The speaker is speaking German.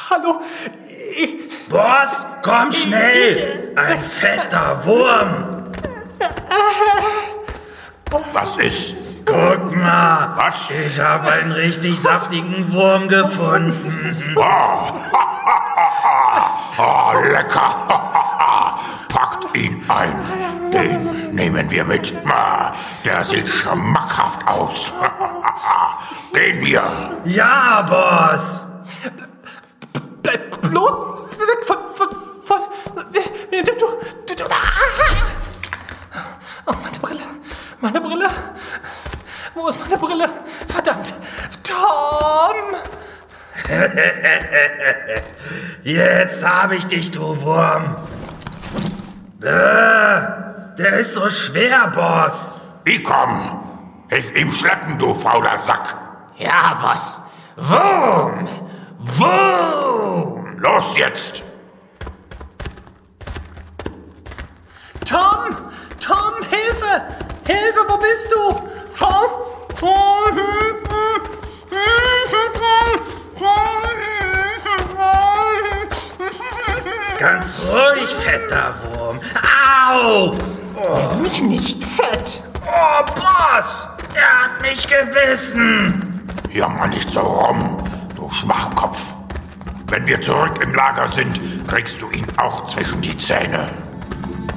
Hallo, Boss, komm schnell! Ein fetter Wurm! Was ist? Guck mal! Was? Ich habe einen richtig saftigen Wurm gefunden. Oh, lecker. Packt ihn ein. Den nehmen wir mit. Der sieht schmackhaft aus. Gehen wir. Ja, Boss! bleib bloß weg von du. Oh, meine Brille. Wo ist meine Brille? Verdammt. Tom! Jetzt habe ich dich, du Wurm. Der ist so schwer, Boss. Ich komm. Hilf ihm schleppen, du fauler Sack. Ja, Boss. Wurm! Los jetzt. Tom, Hilfe! Hilfe, wo bist du? Tom! Ganz ruhig, fetter Wurm. Au! Nenn mich nicht fett! Oh, Boss! Er hat mich gebissen! Jammer nicht so rum, du Schwachkopf. Wenn wir zurück im Lager sind, kriegst du ihn auch zwischen die Zähne.